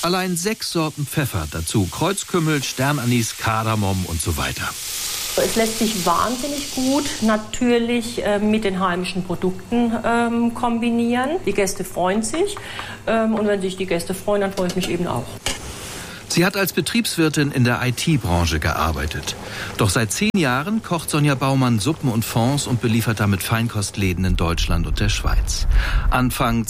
Allein 6 Sorten Pfeffer, dazu Kreuzkümmel, Sternanis, Kardamom und so weiter. Es lässt sich wahnsinnig gut natürlich mit den heimischen Produkten kombinieren. Die Gäste freuen sich und wenn sich die Gäste freuen, dann freue ich mich eben auch. Sie hat als Betriebswirtin in der IT-Branche gearbeitet. Doch seit 10 Jahren kocht Sonja Baumann Suppen und Fonds und beliefert damit Feinkostläden in Deutschland und der Schweiz. Anfang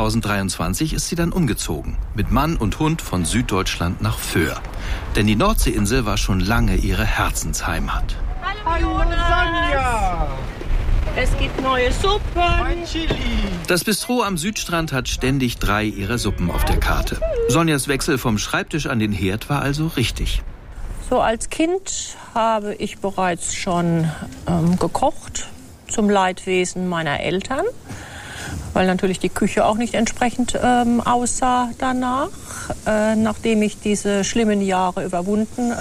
2023 ist sie dann umgezogen. Mit Mann und Hund von Süddeutschland nach Föhr. Denn die Nordseeinsel war schon lange ihre Herzensheimat. Hallo Sonja! Es gibt neue Suppen. Das Bistro am Südstrand hat ständig 3 ihrer Suppen auf der Karte. Sonjas Wechsel vom Schreibtisch an den Herd war also richtig. So als Kind habe ich bereits schon gekocht zum Leidwesen meiner Eltern, weil natürlich die Küche auch nicht entsprechend aussah danach. Nachdem ich diese schlimmen Jahre überwunden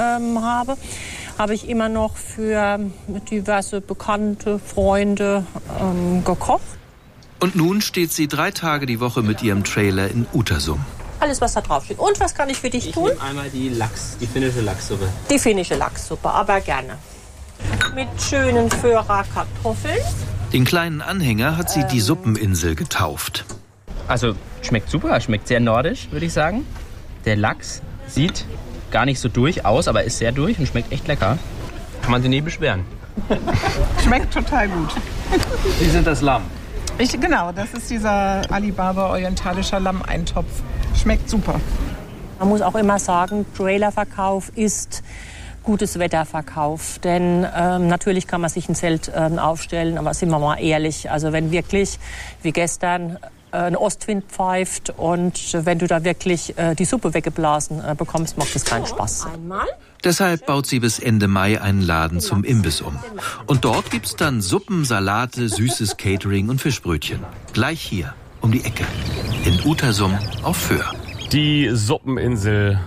habe ich immer noch für diverse Bekannte, Freunde gekocht. Und nun steht sie 3 Tage die Woche mit ihrem Trailer in Utersum. Alles, was da drauf steht. Und was kann ich für dich tun? Ich nehme einmal die finnische Lachssuppe. Die finnische Lachssuppe, aber gerne. Mit schönen Föhrer Kartoffeln. Den kleinen Anhänger hat sie die Suppeninsel getauft. Also schmeckt super, schmeckt sehr nordisch, würde ich sagen. Der Lachs sieht gar nicht so durch aus, aber ist sehr durch und schmeckt echt lecker. Kann man sich nie beschweren. Schmeckt total gut. Sie sind das Lamm. Genau, das ist dieser Alibaba orientalischer Lammeintopf. Schmeckt super. Man muss auch immer sagen, Trailerverkauf ist gutes Wetterverkauf. Denn natürlich kann man sich ein Zelt aufstellen, aber sind wir mal ehrlich, also wenn wirklich wie gestern ein Ostwind pfeift und wenn du da wirklich die Suppe weggeblasen bekommst, macht das keinen Spaß. Deshalb baut sie bis Ende Mai einen Laden zum Imbiss um. Und dort gibt's dann Suppen, Salate, süßes Catering und Fischbrötchen. Gleich hier, um die Ecke, in Utersum auf Föhr. Die Suppeninsel.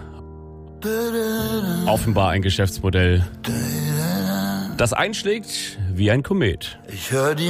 Offenbar ein Geschäftsmodell, das einschlägt wie ein Komet. Ich höre die